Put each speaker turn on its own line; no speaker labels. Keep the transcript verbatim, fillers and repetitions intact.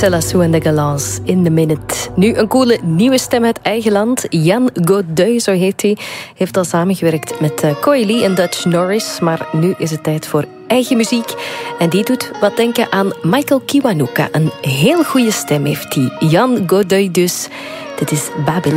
Célassou en de Galants in the Minute. Nu een coole nieuwe stem uit eigen land. Jan Godeuil, zo heet hij, heeft al samengewerkt met uh, Coy Lee en Dutch Norris. Maar nu is het tijd voor eigen muziek. En die doet wat denken aan Michael Kiwanuka. Een heel goede stem heeft hij. Jan Godeuil dus. Dit is Babylon.